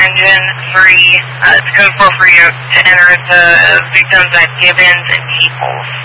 Engine 3. It's code 4 for you to enter the victims at Gibbons and Peoples.